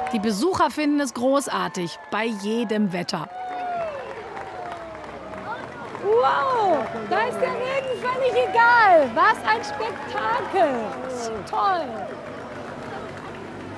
Die Besucher finden es großartig, bei jedem Wetter. Wow, da ist der Regen völlig egal. Was ein Spektakel. Toll.